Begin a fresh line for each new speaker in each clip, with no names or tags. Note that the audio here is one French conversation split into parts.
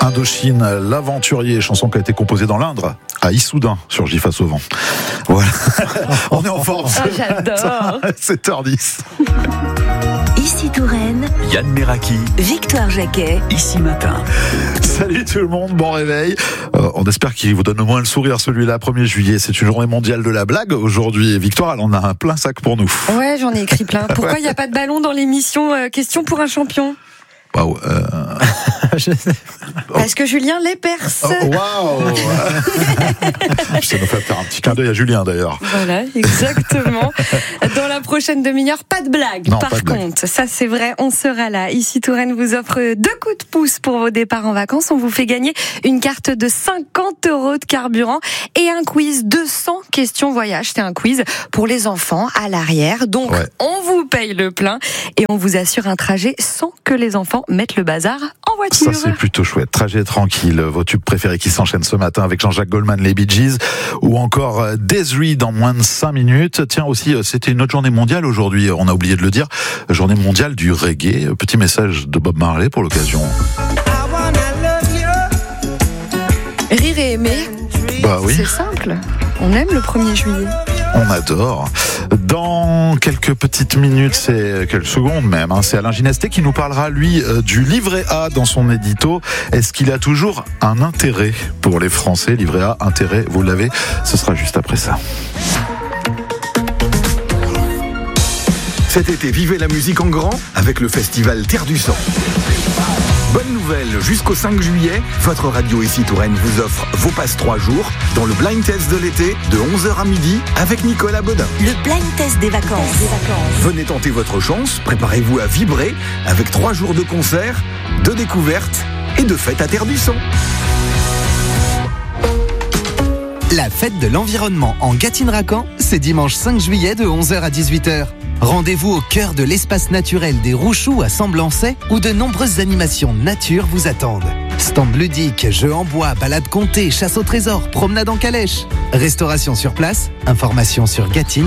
Indochine, l'aventurier, chanson qui a été composée dans l'Indre, à Issoudun, sur J face au vent. Voilà. On est en forme.
Oh, j'adore.
7h10.
Ici Touraine,
Yann Meraki,
Victoire Jacquet,
Ici Matin.
Salut tout le monde, bon réveil. On espère qu'il vous donne au moins le sourire, celui-là, 1er juillet. C'est une journée mondiale de la blague aujourd'hui. Victoire, elle en a un plein sac pour nous.
Ouais, j'en ai écrit plein. Pourquoi il n'y a pas de ballon dans l'émission Question pour un champion?
Waouh.
Parce que Julien les perce.
Waouh. Ça nous fait faire un petit clin d'œil à Julien d'ailleurs.
Voilà, exactement. Dans la prochaine demi-heure, pas de blague.
Non,
Par
pas de blague.
contre, ça c'est vrai, on sera là. Ici Touraine vous offre 2 coups de pouce pour vos départs en vacances. On vous fait gagner une carte de 50 € de carburant et un quiz 200 questions voyage. C'est un quiz pour les enfants à l'arrière. Donc,
Ouais.
on vous paye le plein et on vous assure un trajet sans que les enfants mettent le bazar en voiture.
Ça c'est plutôt chouette. Trajet tranquille, vos tubes préférés qui s'enchaînent ce matin avec Jean-Jacques Goldman, les Bee Gees, ou encore Desiree dans moins de 5 minutes. Tiens aussi, c'était une autre journée mondiale aujourd'hui, on a oublié de le dire, journée mondiale du reggae. Petit message de Bob Marley pour l'occasion.
Rire et aimer,
Bah oui.
c'est simple. On aime le 1er juillet.
On adore. Dans quelques petites minutes, c'est quelques secondes même, c'est Alain Ginesté qui nous parlera, lui, du livret A dans son édito. Est-ce qu'il a toujours un intérêt pour les Français? Livret A, intérêt, vous l'avez. Ce sera juste après ça.
Cet été, vivez la musique en grand avec le festival Terre du Sang. Bonne nouvelle, jusqu'au 5 juillet, votre radio Ici Touraine vous offre vos passes 3 jours dans le blind test de l'été de 11h à midi avec Nicolas Baudin.
le blind test des vacances.
Venez tenter votre chance, préparez-vous à vibrer avec 3 jours de concerts, de découvertes et de fêtes à Terre du Sang.
La fête de l'environnement en Gâtine-Racan, c'est dimanche 5 juillet de 11h à 18h. Rendez-vous au cœur de l'espace naturel des Rouchoux à Semblançay où de nombreuses animations nature vous attendent. Stand ludique, jeux en bois, balades comptées, chasse au trésor, promenade en calèche. Restauration sur place, information sur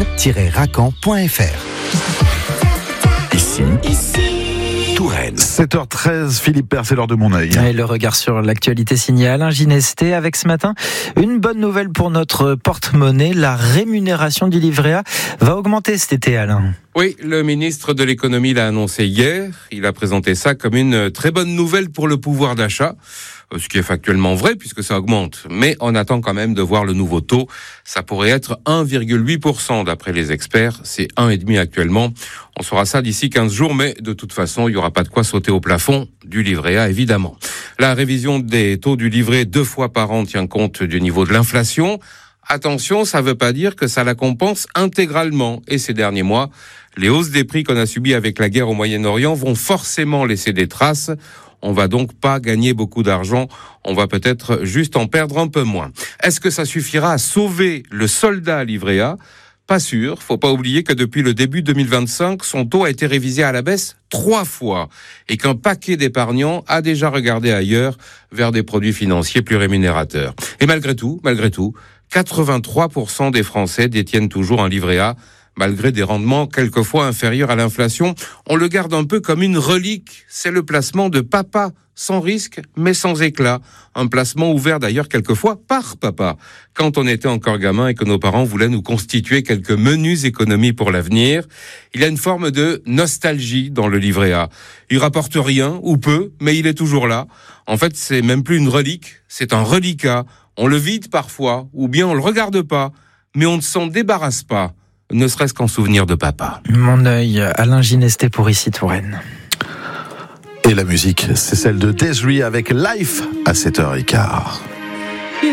gatine-racan.fr.
Ici Touraine.
7h13, Philippe Père, c'est l'heure de mon œil.
Et le regard sur l'actualité signé Alain Ginesté avec ce matin une bonne nouvelle pour notre porte-monnaie. La rémunération du livret A va augmenter cet été, Alain.
Oui, le ministre de l'économie l'a annoncé hier. Il a présenté ça comme une très bonne nouvelle pour le pouvoir d'achat. Ce qui est factuellement vrai puisque ça augmente. Mais on attend quand même de voir le nouveau taux. Ça pourrait être 1,8% d'après les experts. C'est 1,5% actuellement. On saura ça d'ici 15 jours, mais de toute façon, il n'y aura pas de quoi sauter au plafond du livret A, évidemment. La révision des taux du livret 2 fois par an tient compte du niveau de l'inflation. Attention, ça ne veut pas dire que ça la compense intégralement. Et ces derniers mois, les hausses des prix qu'on a subies avec la guerre au Moyen-Orient vont forcément laisser des traces. On va donc pas gagner beaucoup d'argent, on va peut-être juste en perdre un peu moins. Est-ce que ça suffira à sauver le soldat livret A? Pas sûr, faut pas oublier que depuis le début 2025, son taux a été révisé à la baisse 3 fois et qu'un paquet d'épargnants a déjà regardé ailleurs vers des produits financiers plus rémunérateurs. Et malgré tout, 83% des Français détiennent toujours un livret A. Malgré des rendements quelquefois inférieurs à l'inflation, on le garde un peu comme une relique. C'est le placement de papa, sans risque, mais sans éclat. Un placement ouvert d'ailleurs quelquefois par papa, quand on était encore gamin et que nos parents voulaient nous constituer quelques menues économies pour l'avenir. Il y a une forme de nostalgie dans le livret A. Il rapporte rien, ou peu, mais il est toujours là. En fait, c'est même plus une relique, c'est un reliquat. On le vide parfois, ou bien on le regarde pas, mais on ne s'en débarrasse pas. Ne serait-ce qu'en souvenir de papa.
Mon œil, Alain Ginesté pour Ici Touraine.
Et la musique, c'est celle de Desiree avec Life à 7h15.